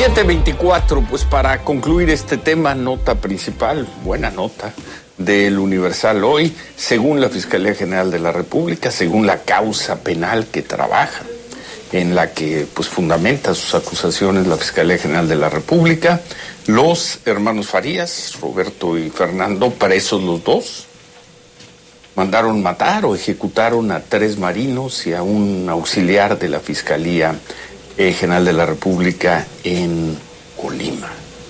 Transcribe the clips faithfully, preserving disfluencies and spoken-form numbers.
siete veinticuatro, pues para concluir este tema, nota principal, buena nota del Universal hoy, según la Fiscalía General de la República, según la causa penal que trabaja, en la que pues fundamenta sus acusaciones la Fiscalía General de la República, los hermanos Farías, Roberto y Fernando, presos los dos, mandaron matar o ejecutaron a tres marinos y a un auxiliar de la Fiscalía eh, General de la República en Colima.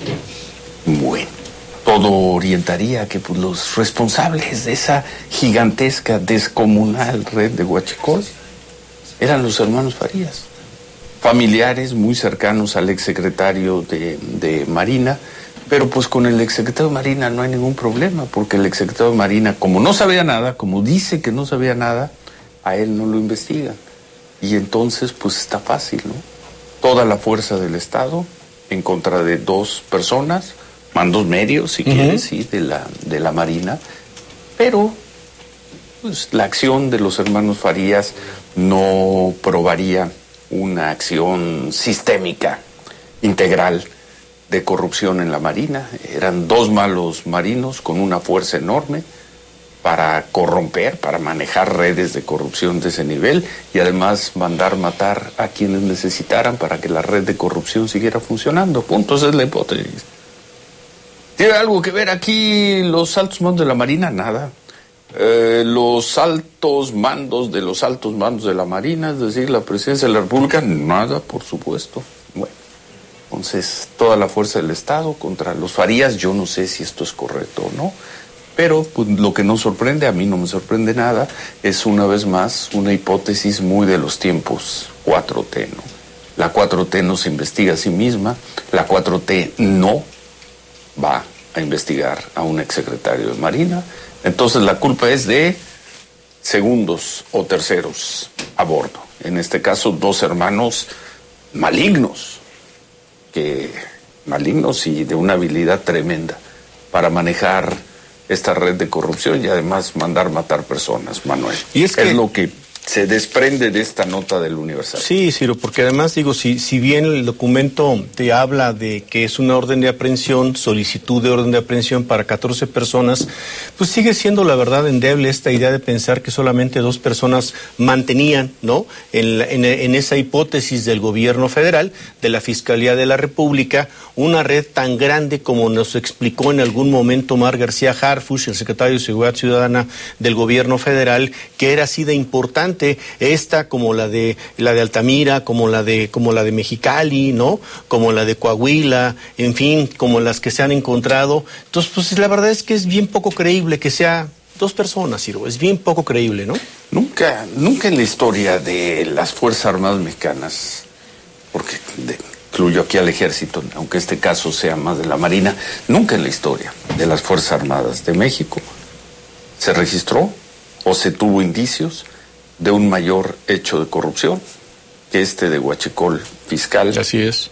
Bueno, todo orientaría a que pues, los responsables de esa gigantesca, descomunal red de huachicol eran los hermanos Farías, familiares muy cercanos al exsecretario de, de Marina, pero pues con el exsecretario de Marina no hay ningún problema, porque el exsecretario de Marina, como no sabía nada, como dice que no sabía nada, a él no lo investigan. Y entonces pues está fácil, ¿no? Toda la fuerza del Estado en contra de dos personas, mandos medios, si uh-huh. quieres, sí, de la, de la Marina, pero pues, la acción de los hermanos Farías no probaría una acción sistémica, integral, de corrupción en la Marina. Eran dos malos marinos con una fuerza enorme para corromper, para manejar redes de corrupción de ese nivel y además mandar matar a quienes necesitaran para que la red de corrupción siguiera funcionando. Punto, esa es la hipótesis. ¿Tiene algo que ver aquí los altos mandos de la Marina? Nada. Eh, los altos mandos de los altos mandos de la Marina, es decir, la Presidencia de la República, nada, por supuesto. Bueno, entonces toda la fuerza del Estado contra los Farías, yo no sé si esto es correcto o no, pero pues, lo que nos sorprende, a mí no me sorprende nada, es una vez más una hipótesis muy de los tiempos cuatro T, ¿no? La cuatro T no se investiga a sí misma, la cuatro T no va a investigar a un exsecretario de Marina. Entonces la culpa es de segundos o terceros a bordo. En este caso, dos hermanos malignos, que malignos y de una habilidad tremenda para manejar esta red de corrupción y además mandar matar personas, Manuel. Y es, que es lo que se desprende de esta nota del Universal. Sí, Ciro, porque además digo, si, si bien el documento te habla de que es una orden de aprehensión, solicitud de orden de aprehensión para catorce personas, pues sigue siendo la verdad endeble esta idea de pensar que solamente dos personas mantenían, ¿no? En, en, en esa hipótesis del gobierno federal, de la Fiscalía de la República, una red tan grande como nos explicó en algún momento Omar García Harfuch, el secretario de Seguridad Ciudadana del gobierno federal, que era así de importante esta como la de la de Altamira, como la de como la de Mexicali, ¿no? Como la de Coahuila, en fin, como las que se han encontrado. Entonces, pues la verdad es que es bien poco creíble que sea dos personas, Ciro, es bien poco creíble, ¿no? Nunca, nunca en la historia de las Fuerzas Armadas Mexicanas, porque de, incluyo aquí al Ejército, aunque este caso sea más de la Marina, nunca en la historia de las Fuerzas Armadas de México se registró o se tuvo indicios de un mayor hecho de corrupción que este de huachicol fiscal. Así es.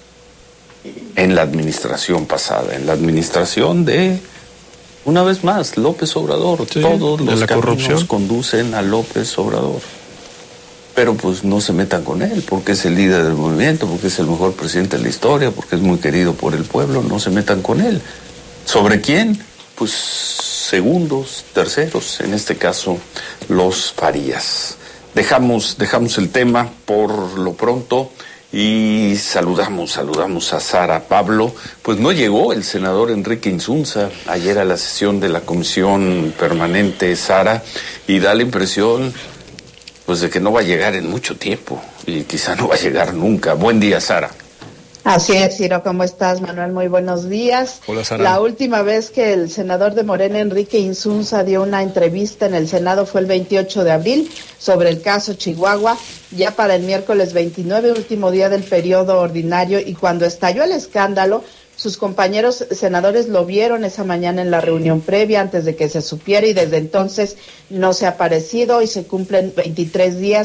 En la administración pasada, en la administración de, una vez más, López Obrador. Sí, todos los caminos conducen a López Obrador. Pero pues no se metan con él, porque es el líder del movimiento, porque es el mejor presidente de la historia, porque es muy querido por el pueblo, no se metan con él. ¿Sobre quién? Pues segundos, terceros, en este caso, los Farías. Dejamos, dejamos el tema por lo pronto y saludamos, saludamos a Sara Pablo. Pues no llegó el senador Enrique Insunza ayer a la sesión de la Comisión Permanente, Sara, y da la impresión pues de que no va a llegar en mucho tiempo y quizá no va a llegar nunca. Buen día, Sara. Así es, Ciro, ¿cómo estás, Manuel? Muy buenos días. Hola, Sara. La última vez que el senador de Morena, Enrique Insunza, dio una entrevista en el Senado fue el veintiocho de abril sobre el caso Chihuahua, ya para el miércoles veintinueve, último día del periodo ordinario, y cuando estalló el escándalo, sus compañeros senadores lo vieron esa mañana en la reunión previa antes de que se supiera y desde entonces no se ha aparecido y se cumplen veintitrés días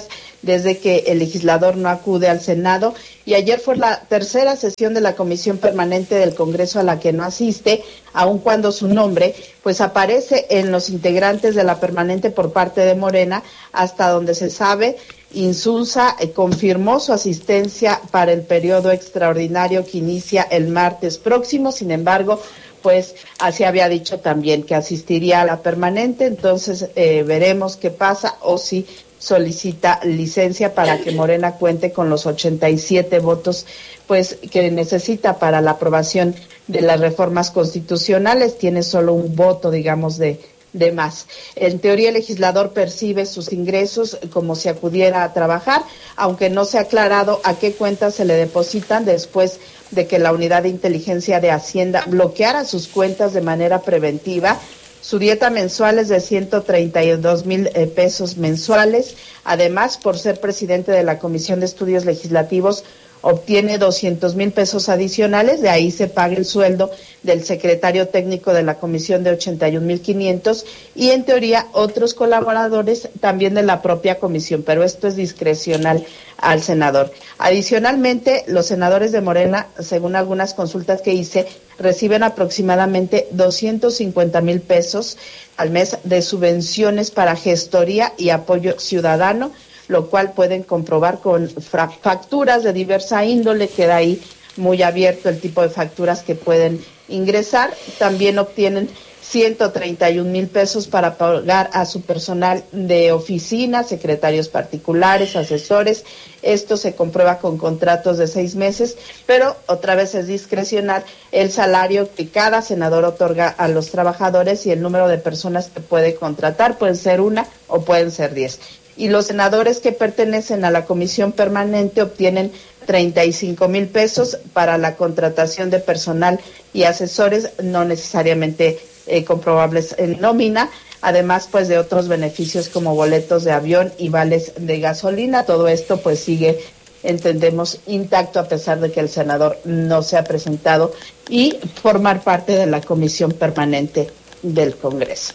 desde que el legislador no acude al Senado, y ayer fue la tercera sesión de la Comisión Permanente del Congreso a la que no asiste, aun cuando su nombre pues aparece en los integrantes de la permanente por parte de Morena. Hasta donde se sabe, Insulza eh, confirmó su asistencia para el periodo extraordinario que inicia el martes próximo. Sin embargo, pues así había dicho también que asistiría a la permanente. Entonces eh, veremos qué pasa, o si solicita licencia para que Morena cuente con los ochenta y siete votos pues que necesita para la aprobación de las reformas constitucionales. Tiene solo un voto, digamos, de, de más. En teoría, el legislador percibe sus ingresos como si acudiera a trabajar, aunque no se ha aclarado a qué cuentas se le depositan después de que la Unidad de Inteligencia de Hacienda bloqueara sus cuentas de manera preventiva. Su dieta mensual es de ciento treinta y dos mil eh, pesos mensuales. Además, por ser presidente de la Comisión de Estudios Legislativos, obtiene doscientos mil pesos adicionales. De ahí se paga el sueldo del secretario técnico de la comisión de ochenta y un mil quinientos, y en teoría otros colaboradores también de la propia comisión, pero esto es discrecional al senador. Adicionalmente, los senadores de Morena, según algunas consultas que hice, reciben aproximadamente doscientos cincuenta mil pesos al mes de subvenciones para gestoría y apoyo ciudadano, lo cual pueden comprobar con facturas de diversa índole. Queda ahí muy abierto el tipo de facturas que pueden ingresar. También obtienen ciento treinta y un mil pesos para pagar a su personal de oficina, secretarios particulares, asesores. Esto se comprueba con contratos de seis meses, pero otra vez es discrecional el salario que cada senador otorga a los trabajadores y el número de personas que puede contratar. Pueden ser una o pueden ser diez. Y los senadores que pertenecen a la comisión permanente obtienen treinta y cinco mil pesos para la contratación de personal y asesores, no necesariamente eh, comprobables en nómina, además pues de otros beneficios como boletos de avión y vales de gasolina. Todo esto pues sigue, entendemos, intacto a pesar de que el senador no se ha presentado y formar parte de la comisión permanente del Congreso.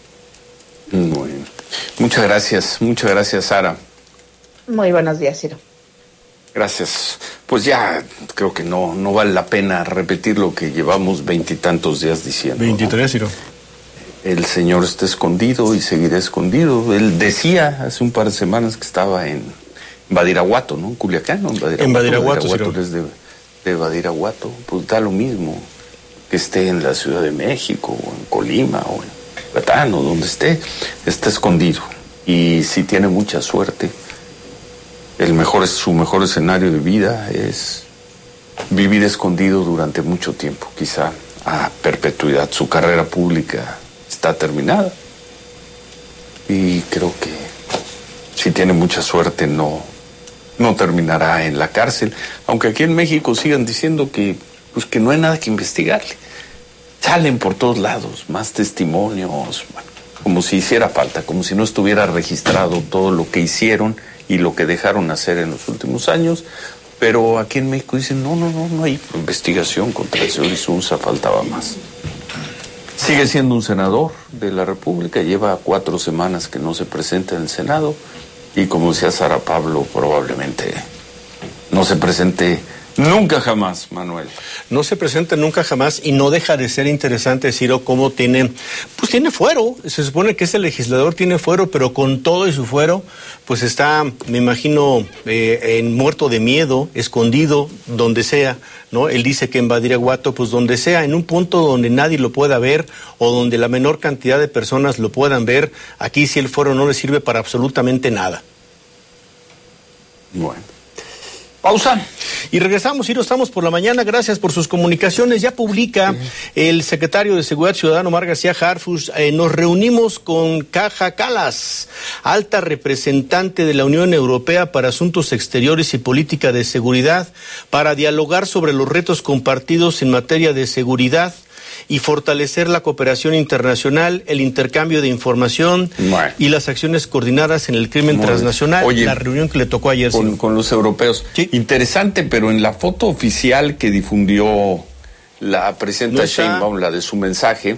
Bueno, muchas gracias, muchas gracias, Sara. Muy buenos días, Ciro. Gracias. Pues ya creo que no, no vale la pena repetir lo que llevamos veintitantos días diciendo. veintitrés, Ciro. ¿no? El señor está escondido y seguirá escondido. Él decía hace un par de semanas que estaba en Badiraguato, ¿no? En Culiacán, ¿no? En Badiraguato. En Badiraguato, Badiraguato es de, de Badiraguato. Pues da lo mismo que esté en la Ciudad de México o en Colima o en Yucatán o donde esté, está escondido. Y si tiene mucha suerte, el mejor, su mejor escenario de vida es vivir escondido durante mucho tiempo, quizá a perpetuidad. Su carrera pública está terminada y creo que si tiene mucha suerte no, no terminará en la cárcel, aunque aquí en México sigan diciendo que, pues, que no hay nada que investigarle. Salen por todos lados más testimonios, bueno, como si hiciera falta, como si no estuviera registrado todo lo que hicieron y lo que dejaron hacer en los últimos años. Pero aquí en México dicen, no, no, no, no hay investigación contra el señor Insulza, faltaba más. Sigue siendo un senador de la República, lleva cuatro semanas que no se presenta en el Senado y, como decía Sara Pablo, probablemente no se presente nunca jamás, Manuel. No se presenta nunca jamás y no deja de ser interesante, Ciro, cómo tiene, pues tiene fuero. Se supone que ese legislador tiene fuero, pero con todo y su fuero, pues está, me imagino, eh, en muerto de miedo, escondido, donde sea, ¿no? Él dice que en Badiraguato, pues donde sea, en un punto donde nadie lo pueda ver o donde la menor cantidad de personas lo puedan ver. Aquí sí el fuero no le sirve para absolutamente nada. Bueno. Pausa. Y regresamos, Ciro, estamos por la mañana. Gracias por sus comunicaciones. Ya publica el secretario de Seguridad Ciudadana, Omar García Harfuch. Eh, nos reunimos con Kaja Kallas, alta representante de la Unión Europea para Asuntos Exteriores y Política de Seguridad, para dialogar sobre los retos compartidos en materia de seguridad y fortalecer la cooperación internacional, el intercambio de información bueno. y las acciones coordinadas en el crimen Muy transnacional. Oye, la reunión que le tocó ayer. Con, con los europeos. ¿Sí? Interesante, pero en la foto oficial que difundió la presidenta no Sheinbaum, la de su mensaje,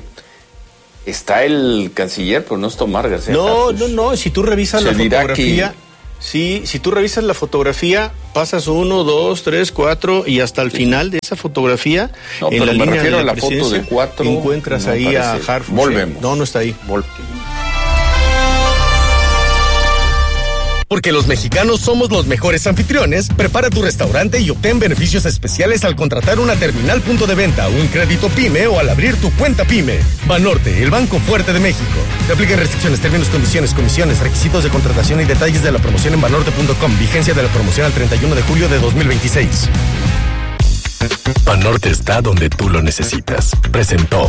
está el canciller, pero no está Omar García No, Harfuch. no, no, si tú revisas Se la fotografía... Que... Sí, si tú revisas la fotografía, pasas uno, dos, tres, cuatro y hasta el sí. final de esa fotografía, no, en pero la me línea refiero de la, a la foto de cuatro, encuentras no ahí a Harfuch. Volvemos. No, no está ahí. Vol- Porque los mexicanos somos los mejores anfitriones, prepara tu restaurante y obtén beneficios especiales al contratar una terminal punto de venta, un crédito PYME o al abrir tu cuenta PYME. Banorte, el banco fuerte de México. Te aplican restricciones, términos, condiciones, comisiones, requisitos de contratación y detalles de la promoción en banorte punto com. Vigencia de la promoción al treinta y uno de julio de dos mil veintiséis. Banorte está donde tú lo necesitas. Presentó.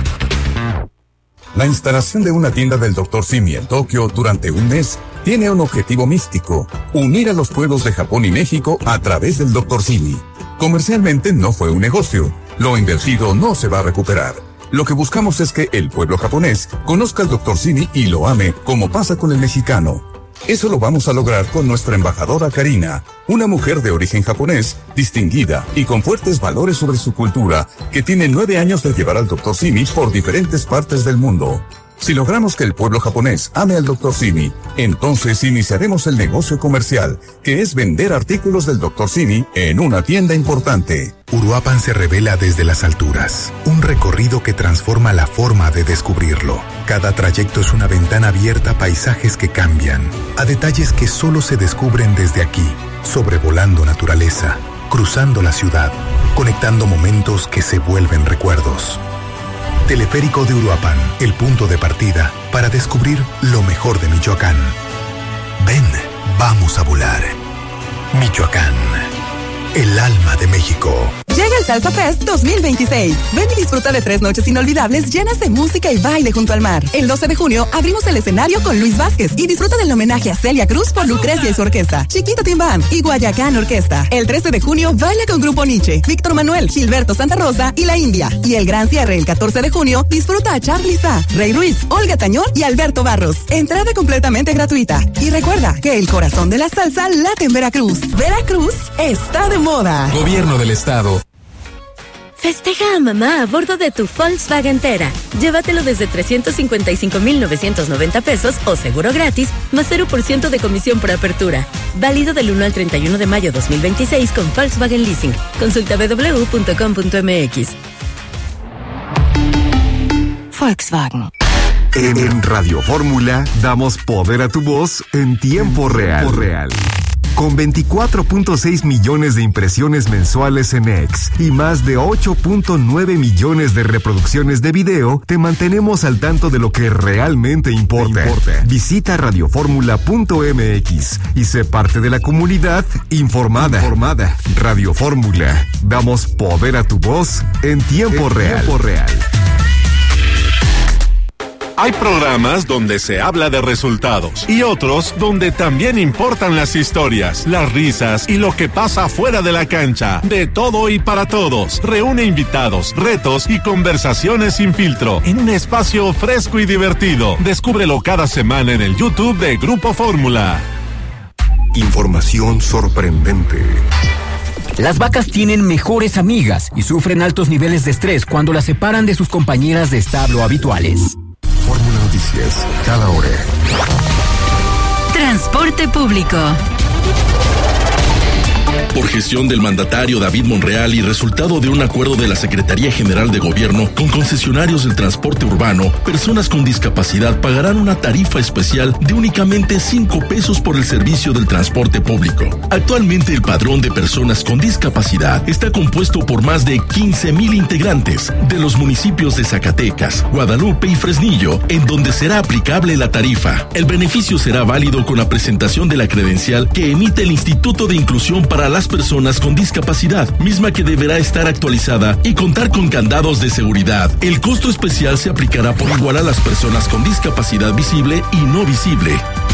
La instalación de una tienda del doctor Simi en Tokio durante un mes tiene un objetivo místico: unir a los pueblos de Japón y México a través del doctor Simi. Comercialmente no fue un negocio. Lo invertido no se va a recuperar. Lo que buscamos es que el pueblo japonés conozca al doctor Simi y lo ame, como pasa con el mexicano. Eso lo vamos a lograr con nuestra embajadora Karina, una mujer de origen japonés, distinguida y con fuertes valores sobre su cultura, que tiene nueve años de llevar al doctor Simi por diferentes partes del mundo. Si logramos que el pueblo japonés ame al doctor Simi, entonces iniciaremos el negocio comercial, que es vender artículos del doctor Simi en una tienda importante. Uruapan se revela desde las alturas, un recorrido que transforma la forma de descubrirlo. Cada trayecto es una ventana abierta a paisajes que cambian, a detalles que solo se descubren desde aquí, sobrevolando naturaleza, cruzando la ciudad, conectando momentos que se vuelven recuerdos. Teleférico de Uruapan, el punto de partida para descubrir lo mejor de Michoacán. Ven, vamos a volar. Michoacán, el alma de México. Llega el Salsa Fest dos mil veintiséis. Ven y disfruta de tres noches inolvidables llenas de música y baile junto al mar. El doce de junio abrimos el escenario con Luis Vázquez y disfruta del homenaje a Celia Cruz por Lucrecia y su orquesta, Chiquito Timbán y Guayacán Orquesta. El trece de junio baila con Grupo Nietzsche, Víctor Manuel, Gilberto Santa Rosa y La India. Y el gran cierre el catorce de junio disfruta a Charly Sá, Rey Ruiz, Olga Tañón y Alberto Barros. Entrada completamente gratuita. Y recuerda que el corazón de la salsa late en Veracruz. Veracruz está de moda. Gobierno del Estado. Festeja a mamá a bordo de tu Volkswagen Tera. Llévatelo desde trescientos cincuenta y cinco mil novecientos noventa pesos o seguro gratis, más cero por ciento de comisión por apertura. Válido del uno al treinta y uno de mayo dos mil veintiséis con Volkswagen Leasing. Consulta doble u doble u doble u punto com punto m x. Volkswagen. En Radio Fórmula damos poder a tu voz en tiempo real. real. Con veinticuatro punto seis millones de impresiones mensuales en X y más de ocho punto nueve millones de reproducciones de video, te mantenemos al tanto de lo que realmente importa. importa. Visita radio fórmula punto m x y sé parte de la comunidad informada. informada. Radio Fórmula. Damos poder a tu voz en tiempo en real. Tiempo real. Hay programas donde se habla de resultados y otros donde también importan las historias, las risas y lo que pasa fuera de la cancha. De todo y para todos. Reúne invitados, retos y conversaciones sin filtro en un espacio fresco y divertido. Descúbrelo cada semana en el YouTube de Grupo Fórmula. Información sorprendente. Las vacas tienen mejores amigas y sufren altos niveles de estrés cuando las separan de sus compañeras de establo habituales. Fórmula Noticias, cada hora. Transporte público. Por gestión del mandatario David Monreal y resultado de un acuerdo de la Secretaría General de Gobierno con concesionarios del transporte urbano, personas con discapacidad pagarán una tarifa especial de únicamente cinco pesos por el servicio del transporte público. Actualmente el padrón de personas con discapacidad está compuesto por más de quince mil integrantes de los municipios de Zacatecas, Guadalupe y Fresnillo, en donde será aplicable la tarifa. El beneficio será válido con la presentación de la credencial que emite el Instituto de Inclusión para las personas con discapacidad, misma que deberá estar actualizada y contar con candados de seguridad. El costo especial se aplicará por igual a las personas con discapacidad visible y no visible.